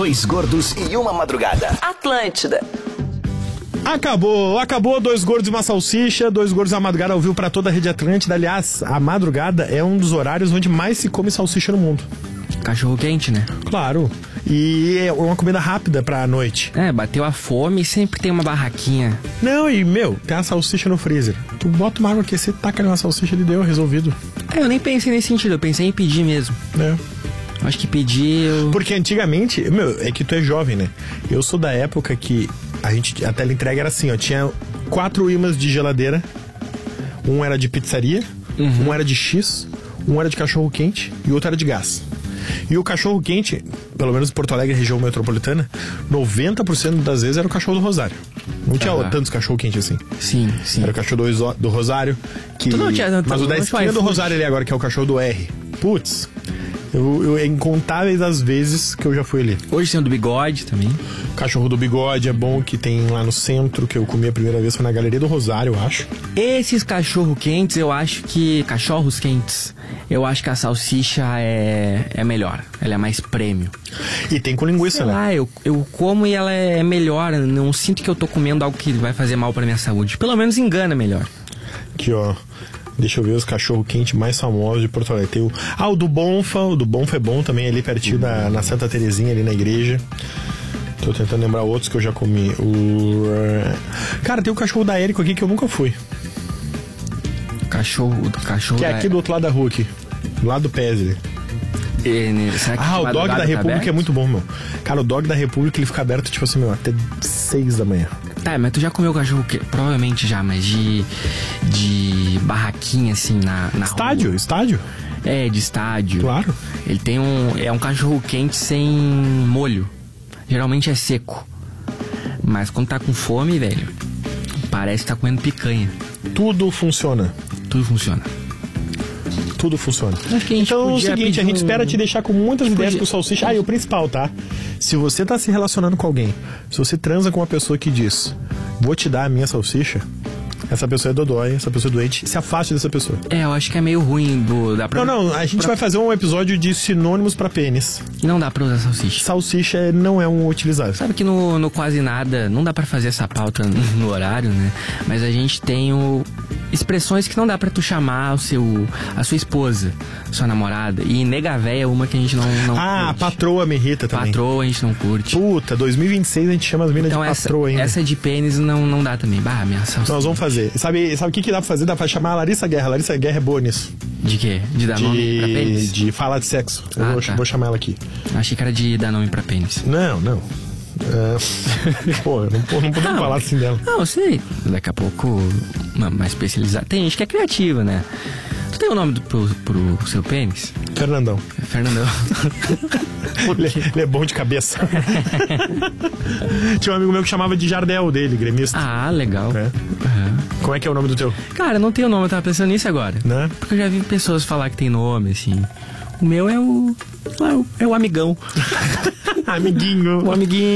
Dois gordos e uma madrugada. Atlântida. Acabou, Dois Gordos e uma Salsicha. Dois Gordos e uma Madrugada ouviu pra toda a Rede Atlântida. Aliás, a madrugada é um dos horários onde mais se come salsicha no mundo. Cachorro quente, né? Claro. E é uma comida rápida pra noite. Bateu a fome e sempre tem uma barraquinha. Não, e tem a salsicha no freezer. Tu bota uma água aquecida, taca ali uma salsicha, ele deu, resolvido. Eu nem pensei nesse sentido, eu pensei em pedir mesmo. Acho que pedir... Porque antigamente, é que tu é jovem, né? Eu sou da época que a teleentrega era assim, ó. Tinha 4 imãs de geladeira. Um era de pizzaria, um era de X, um era de cachorro quente e o outro era de gás. E o cachorro quente, pelo menos em Porto Alegre, região metropolitana, 90% das vezes era o cachorro do Rosário. Não tinha tantos cachorro quente assim. Sim. Era o cachorro do Rosário. Mas o da esquina do Rosário ali agora, que é o cachorro do R. Putz, eu incontáveis as vezes que eu já fui ali. Hoje tem o do Bigode também. Cachorro do Bigode é bom, que tem lá no centro, que eu comi a primeira vez, foi na Galeria do Rosário, eu acho. Esses cachorros quentes, eu acho que a salsicha é melhor. Ela é mais prêmio. E tem com linguiça, sei né? lá, eu como e ela é melhor. Não sinto que eu tô comendo algo que vai fazer mal pra minha saúde. Pelo menos engana melhor. Aqui, ó. Deixa eu ver os cachorro quente mais famosos de Porto Alegre. Tem o do Bonfa. O do Bonfa é bom também, ali pertinho na Santa Terezinha, ali na igreja. Tô tentando lembrar outros que eu já comi. Cara, tem o cachorro da Érico aqui que eu nunca fui. Cachorro que é aqui do outro lado da rua aqui. Do lado do Pesile. O dog da República é muito bom, meu. Cara, o dog da República ele fica aberto, tipo assim, até 6 da manhã. Tá, mas tu já comeu cachorro que provavelmente já, mas de barraquinha assim na rua. Estádio? É, de estádio. Claro. Ele tem um cachorro quente sem molho. Geralmente é seco. Mas quando tá com fome, velho, parece que tá comendo picanha. Tudo funciona. Então é o seguinte, a gente espera te deixar com muitas ideias pro salsicha. E o principal, tá? Se você tá se relacionando com alguém, se você transa com uma pessoa que diz, vou te dar a minha salsicha, essa pessoa é dodói, essa pessoa é doente, se afaste dessa pessoa. Eu acho que é meio ruim a gente vai fazer um episódio de sinônimos pra pênis. Não dá pra usar salsicha. Salsicha não é um utilizável. Sabe que no quase nada, não dá pra fazer essa pauta no horário, né? Mas a gente tem expressões que não dá pra tu chamar a sua esposa, sua namorada. E nega véia é uma que a gente não curte. Patroa me irrita também. Patroa a gente não curte. Puta, 2026 a gente chama as minas de patroa ainda. Essa de pênis não dá também. Minha salsicha. Nós vamos fazer. Sabe o que dá pra fazer? Dá pra chamar a Larissa Guerra. Larissa Guerra é boa nisso. De quê? De dar nome pra pênis? De falar de sexo. Vou chamar ela aqui. Achei que era de dar nome pra pênis. Não. Não podemos falar assim dela. Não, eu sei. Daqui a pouco, mais especializada. Tem gente que é criativa, né? Tu tem o nome pro seu pênis? Fernandão. Ele é bom de cabeça. Tinha um amigo meu que chamava de Jardel dele, gremista. Legal. Como é que é o nome do teu? Cara, não tem o nome, eu tava pensando nisso agora. Né? Porque eu já vi pessoas falar que tem nome, assim. O meu é o amigão. Amiguinho. O amiguinho.